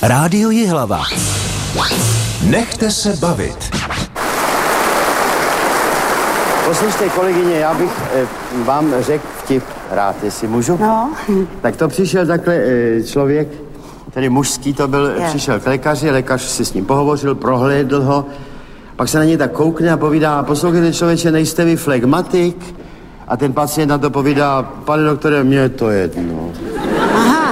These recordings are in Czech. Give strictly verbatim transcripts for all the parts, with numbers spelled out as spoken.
Rádio Jihlava. Nechte se bavit. Poslyšte, kolegyně, já bych eh, vám řekl vtip rád, jestli můžu. No. Tak to přišel takhle eh, člověk, tedy mužský to byl, Je. přišel k lékaři, lékař si s ním pohovořil, prohlédl ho, pak se na něj tak koukne a povídá, poslouchejte člověče, nejste vy flegmatik? A ten pacient na to povídá, pane doktore, mně je to jedno. Aha.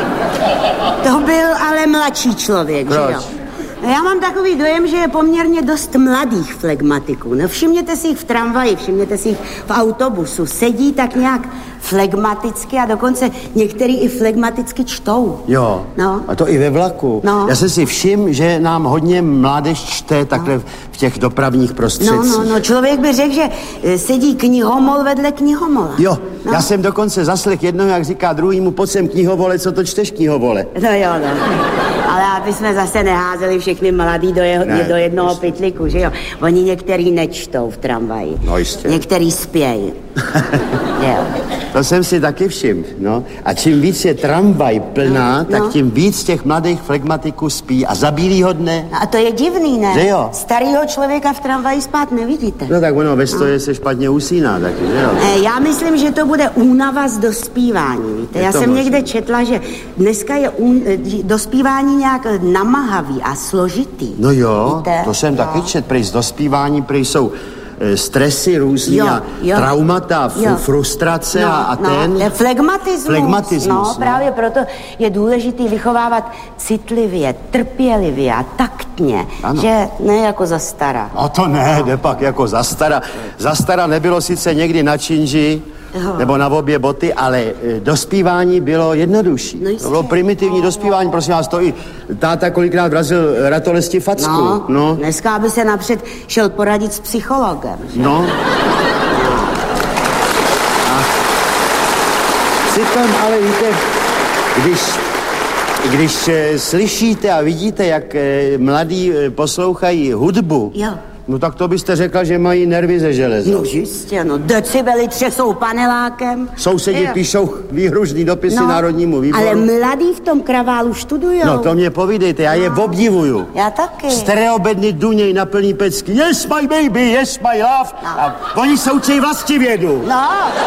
To byl ale mladší člověk, Proč? že jo? Já mám takový dojem, že je poměrně dost mladých flegmatiků. No všimněte si jich v tramvaji, všimněte si jich v autobusu. Sedí tak nějak flegmaticky a dokonce některý i flegmaticky čtou. Jo, No. a to i ve vlaku. No. Já jsem si všiml, že nám hodně mládež čte takhle no. v těch dopravních prostředcích. No, no, no, člověk by řekl, že e, sedí knihomol vedle knihomola. Jo, no. Já jsem dokonce zaslech jednoho, jak říká druhýmu, pojď sem knihovole, co to čteš knihovole? No jo, no. Ale aby jsme zase neházeli všechny mladý do, jeho, Ne, do jednoho jistě. pytliku, že jo? Oni některý nečtou v tramvaji. No jistě. Některý spějí. Jo. To jsem si taky všiml, no. A čím víc je tramvaj plná, No, tak no. tím víc těch mladých flegmatiků spí a za bílýho dne. A to je divný, ne? Že jo? Starýho člověka v tramvaji spát nevidíte. No tak ono ve stoje se špatně usíná taky, že jo? E, Já myslím, že to bude únava z dospívání, víte? Je Já to jsem možný. někde četla, že dneska je un, e, dospívání nějak namahavý a složitý. No jo, Víte? to jsem No. taky čet, prý z dospívání, prý jsou e, stresy různý Jo, a jo. traumata, f- Jo. frustrace a, a no, ten... No, flegmatismus. Flegmatismus, No, no. právě proto je důležitý vychovávat citlivě, trpělivě a taktně, Ano. že ne jako za stara. No to ne, jde pak jako zastara. Zastara nebylo sice někdy na činži, Jo. nebo na obě boty, ale e, dospívání bylo jednodušší. No jistě. To bylo primitivní No, dospívání, prosím vás, to i táta kolikrát vrazil ratolesti facku. No, no. dneska by se napřed šel poradit s psychologem. Že? No. A přitom, ale víte, když, když e, slyšíte a vidíte, jak e, mladí e, poslouchají hudbu, Jo. no tak to byste řekla, že mají nervy ze železa. No jistě, no, decibely třesou panelákem. Sousedi Jo. píšou výhružný dopisy No, Národnímu výboru. ale mladí v tom kraválu študujou. No to mě povídejte, já je obdivuju. Já taky. Stereobedny duněj na plný pecky. Yes, my baby, yes, my love. No. A oni se učí vlastivědu. No.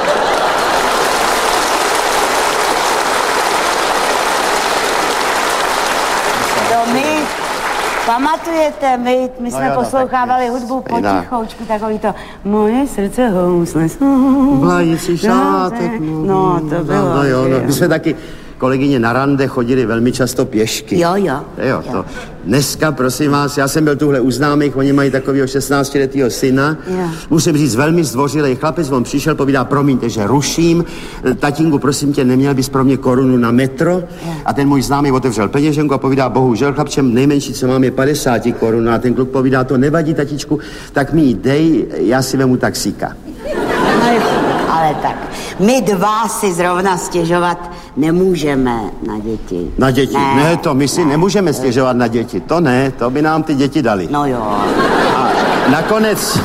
To my, pamatujete, my, my jsme jo, no, poslouchávali tak hudbu jinak. potichoučku, takový to moje srdce housle. Vlající šátek. No, to bylo. No, jo, že no. My jsme taky, kolegyně, na rande chodili velmi často pěšky. Jo, jo. Jo, to. Dneska, prosím vás, já jsem byl tuhle u známých, oni mají takového šestnáctiletého syna. Jo. Musím říct, velmi zdvořilej chlapec, on přišel, povídá, promiňte, že ruším. Tatínku, prosím tě, neměl bys pro mě korunu na metro? Jo. A ten můj známý otevřel peněženku a povídá, bohužel, chlapčem, nejmenší, co mám, je padesát korun. A ten kluk povídá, to nevadí, tatičku, tak mi ji dej, já si vemu taxíka. No, ale tak, my dva si zrovna stěžovat nemůžeme na děti. Na děti? Ne, ne to my si ne. nemůžeme stěžovat na děti. To ne, to by nám ty děti dali. No jo. A nakonec...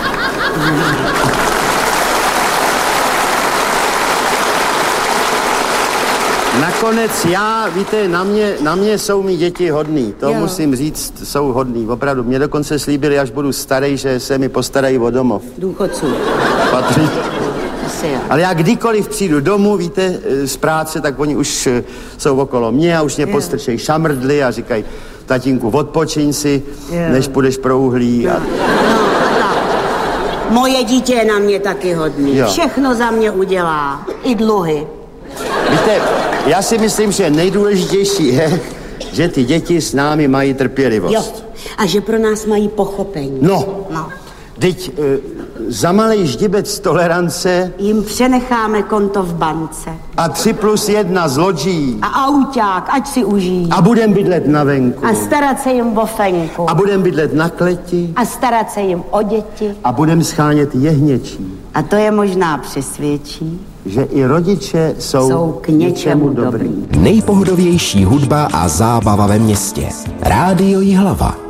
Nakonec já, víte, na mě, na mě jsou mý děti hodný. To Jo. musím říct, jsou hodný. Opravdu, mě dokonce slíbili, až budu starý, že se mi postarají o domov. Důchodců. Patří. Asi jo. Ale já kdykoliv přijdu domů, víte, z práce, tak oni už eh, jsou okolo mě a už mě Jo. postrčejí šamrdly a říkají, tatínku, odpočiň si, Jo. než půjdeš pro uhlí. A... No, tak. Moje dítě je na mě taky hodný. Jo. Všechno za mě udělá. I dluhy. Víte, já si myslím, že nejdůležitější je, že ty děti s námi mají trpělivost. Jo. A že pro nás mají pochopení. No, No. teď e, za malej ždibec tolerance Jim přenecháme konto v bance. a tři plus jedna z lodží A auták, ať si užijí. a budem bydlet na venku A starat se jim o fenku. a budem bydlet na kleti A starat se jim o děti. a budem schánět jehněčí, A to je možná přesvědčí, že i rodiče jsou, jsou k něčemu dobrý. Nejpohodovější hudba a zábava ve městě. Rádio Jihlava.